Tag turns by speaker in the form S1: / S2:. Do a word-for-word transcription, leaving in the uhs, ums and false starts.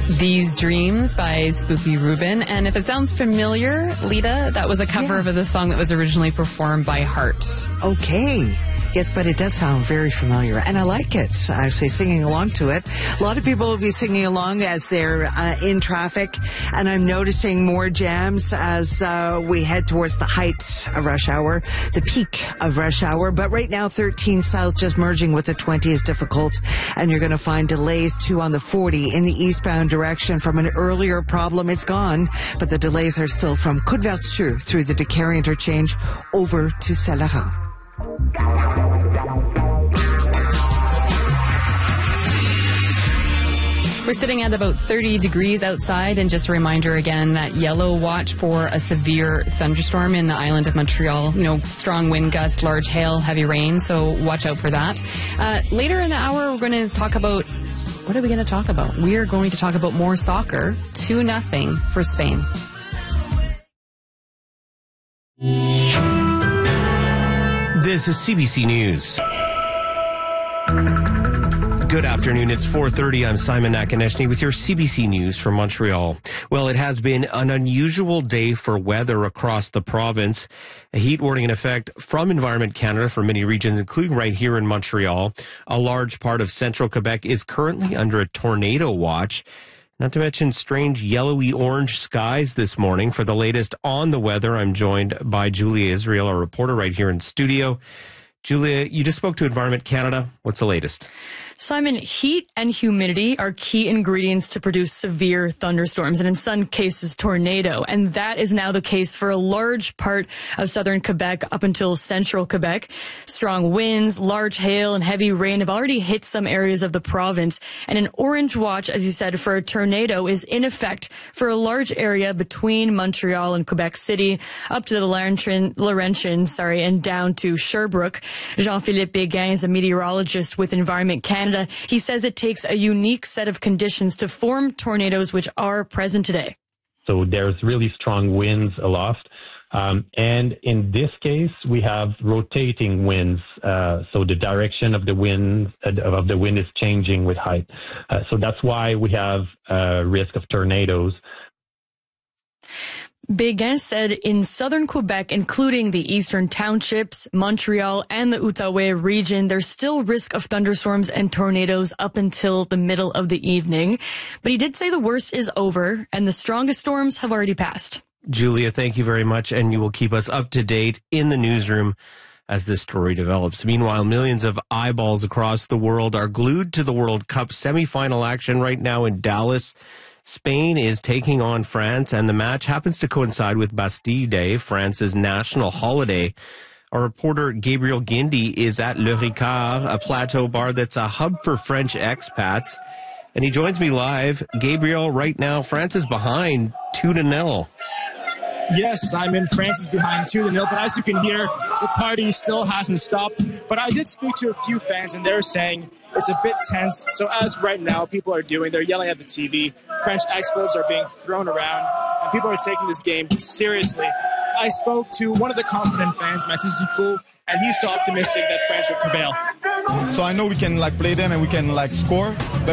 S1: These Dreams by Spooky Rubin. And if it sounds familiar, Lita, that was a cover
S2: Yeah.
S1: of the song that was originally performed by Heart.
S2: Okay. Yes, but it does sound very familiar, and I like it, actually, singing along to it. A lot of people will be singing along as they're uh, in traffic, and I'm noticing more jams as uh, we head towards the height of rush hour, the peak of rush hour. But right now, thirteen South just merging with the twenty is difficult, and you're going to find delays, too, on the forty in the eastbound direction from an earlier problem. It's gone, but the delays are still from Coudeverture through the Decarie interchange over to Saint-Laurent.
S1: We're sitting at about thirty degrees outside, and just a reminder again that yellow watch for a severe thunderstorm in the island of Montreal. You know, strong wind gusts, large hail, heavy rain, so watch out for that. Uh, later in the hour, we're going to talk about, what are we going to talk about? We are going to talk about more soccer, two nothing for Spain.
S3: This is C B C News. Good afternoon. It's four thirty. I'm Simon Nakonechny with your C B C News from Montreal. Well, it has been an unusual day for weather across the province. A heat warning in effect from Environment Canada for many regions, including right here in Montreal. A large part of central Quebec is currently under a tornado watch. Not to mention strange yellowy orange skies this morning. For the latest on the weather, I'm joined by Julia Israel, our reporter right here in studio. Julia, you just spoke to Environment Canada. What's the latest?
S4: Simon, heat and humidity are key ingredients to produce severe thunderstorms, and in some cases, tornado. And that is now the case for a large part of southern Quebec up until central Quebec. Strong winds, large hail, and heavy rain have already hit some areas of the province. And an orange watch, as you said, for a tornado is in effect for a large area between Montreal and Quebec City, up to the Laurentian, Laurentian sorry, and down to Sherbrooke. Jean-Philippe Béguin is a meteorologist with Environment Canada. He says it takes a unique set of conditions to form tornadoes, which are present today.
S5: So there's really strong winds aloft. Um, and in this case, we have rotating winds. Uh, so the direction of the wind uh, of the wind is changing with height. Uh, so that's why we have uh, risk of tornadoes.
S4: Béguin said in southern Quebec, including the eastern townships, Montreal, and the Outaouais region, there's still risk of thunderstorms and tornadoes up until the middle of the evening. But he did say the worst is over, and the strongest storms have already passed.
S3: Julia, thank you very much, and you will keep us up to date in the newsroom as this story develops. Meanwhile, millions of eyeballs across the world are glued to the World Cup semifinal action right now in Dallas. Spain is taking on France, and the match happens to coincide with Bastille Day, France's national holiday. Our reporter Gabriel Guindy is at Le Ricard, a plateau bar that's a hub for French expats, and he joins me live. Gabriel, right now, France is behind two to nil.
S6: Yes, Simon, France is behind two to nil, but as you can hear, the party still hasn't stopped. But I did speak to a few fans, and they're saying it's a bit tense. So as right now people are doing, they're yelling at the T V. French expletives are being thrown around, and people are taking this game seriously. I spoke to one of the confident fans, Mathis Ducrot, and he's still optimistic that France will prevail.
S7: So I know we can like play them and we can like score. But